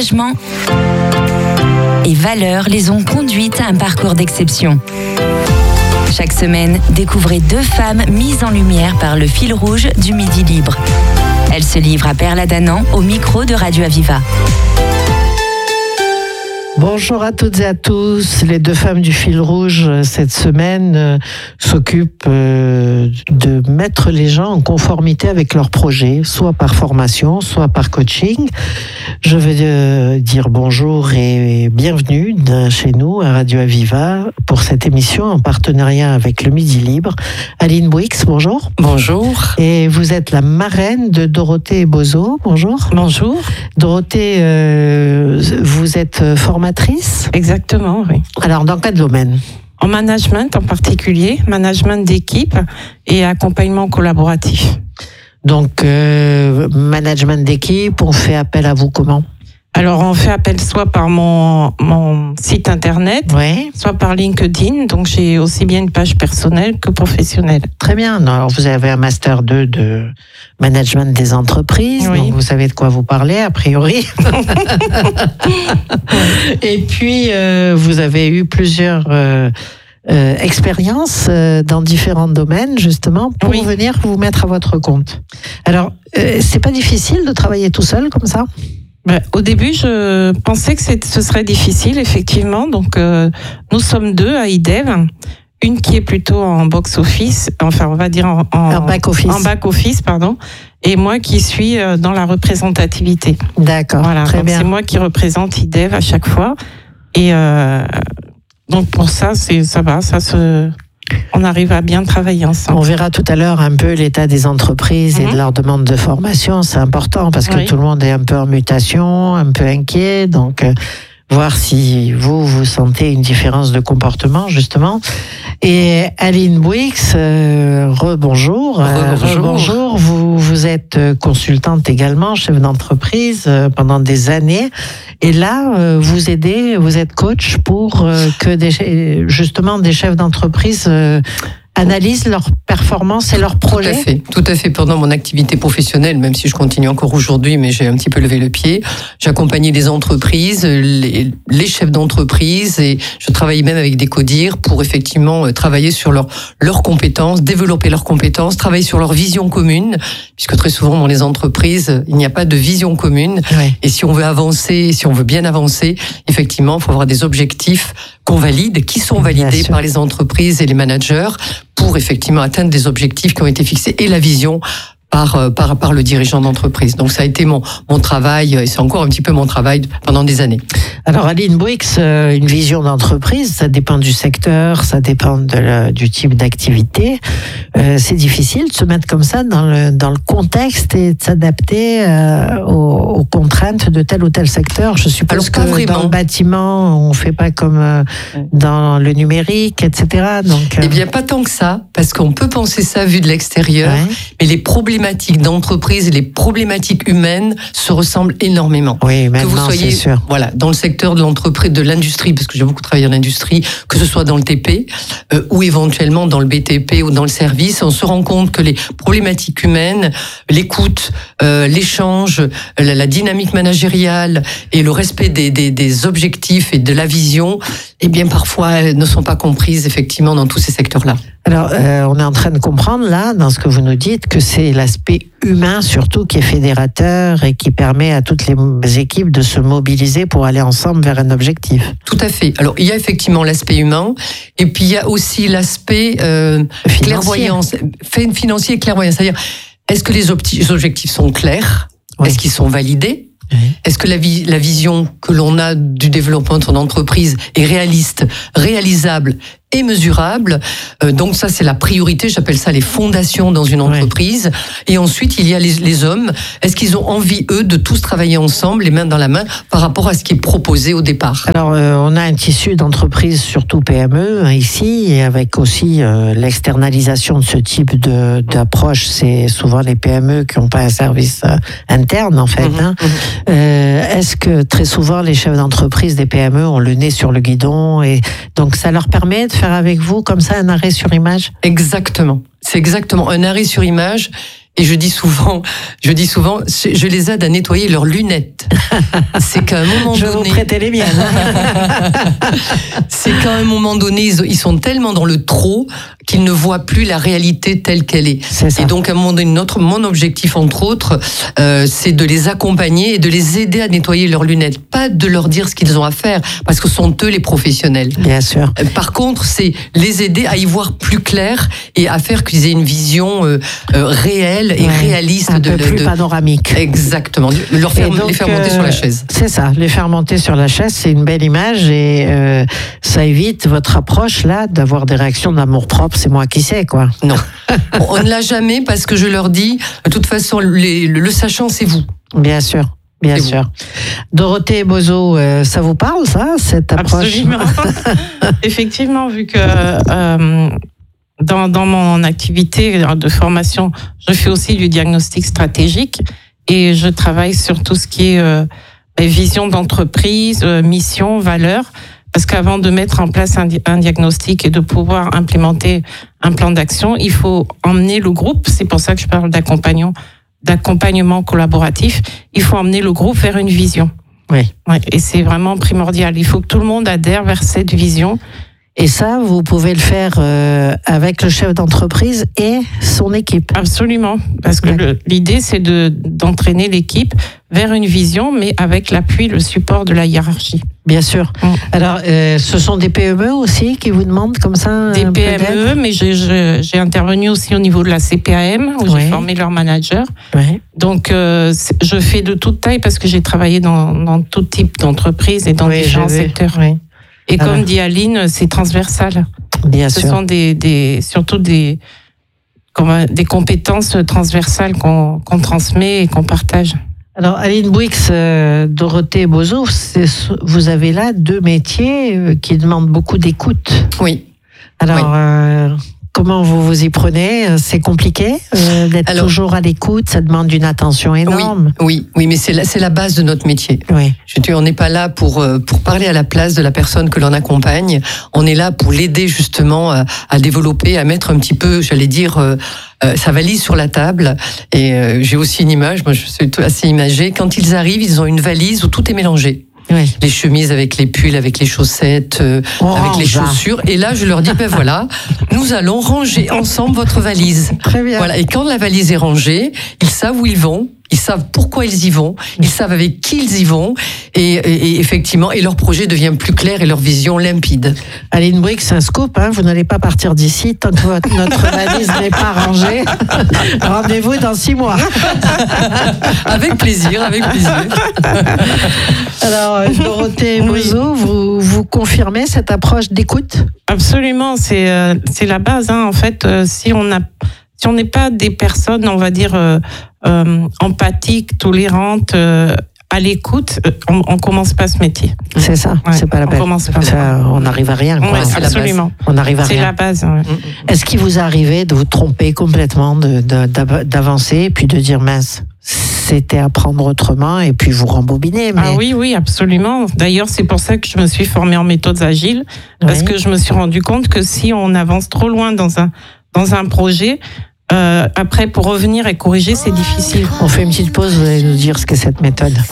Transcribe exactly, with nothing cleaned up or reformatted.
engagement et valeurs les ont conduites à un parcours d'exception. Chaque semaine, découvrez deux femmes mises en lumière par le fil rouge du Midi Libre. Elles se livrent à Perladanan au micro de Radio Aviva. Bonjour à toutes et à tous. Les deux femmes du fil rouge cette semaine euh, s'occupent euh, de mettre les gens en conformité avec leur projet, soit par formation, soit par coaching. Je vais euh, dire bonjour et bienvenue de, chez nous à Radio Aviva pour cette émission en partenariat avec le Midi Libre. Aline Bouix, bonjour. Bonjour. Et vous êtes la marraine de Dorothée Bozo. Bonjour. Bonjour. Dorothée, euh, vous êtes formatrice. Exactement, oui. Alors, dans quel domaine ? En management en particulier, management d'équipe et accompagnement collaboratif. Donc, euh, management d'équipe, on fait appel à vous comment ? Alors, on fait appel soit par mon, mon site internet, ouais. soit par LinkedIn. Donc, j'ai aussi bien une page personnelle que professionnelle. Très bien. Alors, vous avez un master deux de management des entreprises. Oui. Donc, vous savez de quoi vous parlez, a priori. Et puis, euh, vous avez eu plusieurs euh, euh, expériences euh, dans différents domaines, justement, pour oui. venir vous mettre à votre compte. Alors, euh, c'est pas difficile de travailler tout seul comme ça ? Ben, au début, je pensais que ce serait difficile, effectivement. Donc, euh, nous sommes deux à I D E V. Une qui est plutôt en box-office, enfin, on va dire en, en, en back-office. En back-office, pardon. Et moi qui suis dans la représentativité. D'accord, voilà, très donc bien. C'est moi qui représente I D E V à chaque fois. Et euh, donc, pour ça, c'est, ça va, ça se... On arrive à bien travailler ensemble. On verra tout à l'heure un peu l'état des entreprises mmh. et de leur demande de formation. C'est important parce que oui. tout le monde est un peu en mutation, un peu inquiet. Donc, euh, voir si vous, vous sentez une différence de comportement, justement. Et Aline Bouix, euh, rebonjour. Euh, rebonjour. Vous, vous êtes consultante également, chef d'entreprise euh, pendant des années. Et là, euh, vous aidez, vous êtes coach pour euh, que des, justement des chefs d'entreprise euh, analysent leur performance et leurs projets. Tout à fait, tout à fait. Pendant mon activité professionnelle, même si je continue encore aujourd'hui, mais j'ai un petit peu levé le pied, j'accompagnais les entreprises, les, les chefs d'entreprise, et je travaillais même avec des codires pour effectivement travailler sur leur, leurs compétences, développer leurs compétences, travailler sur leur vision commune, puisque très souvent dans les entreprises, il n'y a pas de vision commune. Oui. Et si on veut avancer, si on veut bien avancer, effectivement, il faut avoir des objectifs qu'on valide, qui sont validés par les entreprises et les managers, pour effectivement atteindre des objectifs qui ont été fixés et la vision par, par, par le dirigeant d'entreprise. Donc ça a été mon, mon travail, et c'est encore un petit peu mon travail pendant des années. Alors Aline Bouix, une vision d'entreprise, ça dépend du secteur, ça dépend de la, du type d'activité. Euh, c'est difficile de se mettre comme ça dans le, dans le contexte et de s'adapter euh, aux, aux contraintes de tel ou tel secteur. Je suppose que vraiment. Dans le bâtiment, on ne fait pas comme euh, dans le numérique, et cetera. Donc, euh... Eh bien, pas tant que ça, parce qu'on peut penser ça vu de l'extérieur, ouais. mais les problématiques d'entreprise et les problématiques humaines se ressemblent énormément. Oui, maintenant, que vous soyez, c'est sûr. Voilà, dans le secteur de l'entreprise, de l'industrie, parce que j'ai beaucoup travaillé dans l'industrie, que ce soit dans le T P euh, ou éventuellement dans le B T P ou dans le service, on se rend compte que les problématiques humaines, l'écoute, euh, l'échange, la, la dynamique managériale et le respect des, des, des objectifs et de la vision, eh bien parfois ne sont pas comprises effectivement dans tous ces secteurs-là. Alors, euh, on est en train de comprendre là, dans ce que vous nous dites, que c'est l'aspect humain surtout qui est fédérateur et qui permet à toutes les équipes de se mobiliser pour aller ensemble vers un objectif. Tout à fait. Alors, il y a effectivement l'aspect humain et puis il y a aussi l'aspect euh, clairvoyance, financier et clairvoyance. C'est-à-dire, est-ce que les objectifs sont clairs ? Oui. Est-ce qu'ils sont validés ? Oui. Est-ce que la, vi- la vision que l'on a du développement de son entreprise est réaliste, réalisable et mesurable? euh, Donc ça, c'est la priorité. J'appelle ça les fondations dans une entreprise. Ouais. Et ensuite, il y a les, les hommes. Est-ce qu'ils ont envie, eux, de tous travailler ensemble, les mains dans la main, par rapport à ce qui est proposé au départ? Alors, euh, on a un tissu d'entreprise, surtout P M E, hein, ici, et avec aussi euh, l'externalisation de ce type de, d'approche. C'est souvent les P M E qui n'ont pas un service euh, interne, en fait. Mmh, hein. Mmh. Euh, est-ce que très souvent, les chefs d'entreprise des P M E ont le nez sur le guidon, et donc ça leur permet de faire avec vous comme ça un arrêt sur image? Exactement. C'est exactement un arrêt sur image Et je dis souvent, je dis souvent, je les aide à nettoyer leurs lunettes. C'est qu'à un moment je donné, vais vous prêter les miennes. c'est qu'à un moment donné, ils sont tellement dans le trop qu'ils ne voient plus la réalité telle qu'elle est. C'est ça. Et donc, à un moment donné, notre, mon objectif, entre autres, euh, c'est de les accompagner et de les aider à nettoyer leurs lunettes. Pas de leur dire ce qu'ils ont à faire, parce que ce sont eux les professionnels. Bien sûr. Par contre, c'est les aider à y voir plus clair et à faire qu'ils aient une vision euh, euh, réelle et ouais, réaliste un de peu plus de, panoramique. Exactement. Leur faire, donc, les faire monter euh, sur la chaise. C'est ça. Les faire monter sur la chaise, c'est une belle image et euh, ça évite votre approche là d'avoir des réactions d'amour-propre. C'est moi qui sais, quoi. Non. On ne l'a jamais parce que je leur dis, de toute façon, les, le, le sachant, c'est vous. Bien sûr. Bien c'est sûr. Vous. Dorothée Bozo, euh, ça vous parle, ça, cette approche? Absolument. Effectivement, vu que euh, dans, dans mon activité de formation, je fais aussi du diagnostic stratégique et je travaille sur tout ce qui est euh, vision d'entreprise, euh, mission, valeur. Parce qu'avant de mettre en place un, un diagnostic et de pouvoir implémenter un plan d'action, il faut emmener le groupe. C'est pour ça que je parle d'accompagnement, d'accompagnement collaboratif. Il faut emmener le groupe vers une vision. Oui. Ouais, et c'est vraiment primordial. Il faut que tout le monde adhère vers cette vision. Et ça, vous pouvez le faire euh, avec le chef d'entreprise et son équipe. Absolument, parce que le, l'idée, c'est de, d'entraîner l'équipe vers une vision, mais avec l'appui, le support de la hiérarchie. Bien sûr. Mmh. Alors, euh, ce sont des P M E aussi qui vous demandent comme ça? Des P M E, peut-être? Mais j'ai, j'ai, j'ai intervenu aussi au niveau de la C P A M, où oui. j'ai formé leurs managers. Oui. Donc, euh, je fais de toute taille parce que j'ai travaillé dans, dans tout type d'entreprise et dans oui, différents secteurs. Oui. Et comme ah. dit Aline, c'est transversal. Bien Ce sûr. sont des, des, surtout des, comment, des compétences transversales qu'on, qu'on transmet et qu'on partage. Alors, Aline Bouix, euh, Dorothée Bozo, c'est, vous avez là deux métiers euh, qui demandent beaucoup d'écoute. Oui. Alors, oui. Euh, comment vous vous y prenez? C'est compliqué euh, d'être Alors, toujours à l'écoute, ça demande une attention énorme. Oui, oui, oui, mais c'est la, c'est la base de notre métier. Oui. Je dis, on n'est pas là pour, pour parler à la place de la personne que l'on accompagne, on est là pour l'aider justement à, à développer, à mettre un petit peu, j'allais dire, euh, euh, sa valise sur la table. Et euh, j'ai aussi une image, moi je suis assez imagée, quand ils arrivent, ils ont une valise où tout est mélangé. Oui. Les chemises avec les pulls, avec les chaussettes, euh, oh, avec les chaussures. Et là, je leur dis, ben voilà, nous allons ranger ensemble votre valise. Très bien. Voilà. Et quand la valise est rangée, ils savent où ils vont. Ils savent pourquoi ils y vont, ils savent avec qui ils y vont, et, et, et effectivement, et leur projet devient plus clair et leur vision limpide. Aline Bouix, c'est un scoop, hein, vous n'allez pas partir d'ici tant que votre, notre valise n'est pas rangée. Rendez-vous dans six mois. Avec plaisir, avec plaisir. Alors, Dorothée Bozo, vous, vous confirmez cette approche d'écoute? Absolument, c'est, euh, c'est la base, hein, en fait, euh, si on a Si on n'est pas des personnes, on va dire, euh, euh, empathiques, tolérantes, euh, à l'écoute, on, on commence pas ce métier. C'est ça, ouais, c'est pas la peine. On commence pas. Ça, on n'arrive à rien. Quoi. Ouais, c'est absolument. On n'arrive à c'est rien. C'est la base. Ouais. Est-ce qu'il vous arrivait de vous tromper complètement, de, de, d'avancer, puis de dire mince, c'était à prendre autrement, et puis vous rembobiner? Mais... Ah oui, oui, absolument. D'ailleurs, c'est pour ça que je me suis formée en méthodes agiles, parce ouais. que je me suis rendu compte que si on avance trop loin dans un dans un projet, Euh, après, pour revenir et corriger, c'est difficile. On fait une petite pause, vous allez nous dire ce qu'est cette méthode.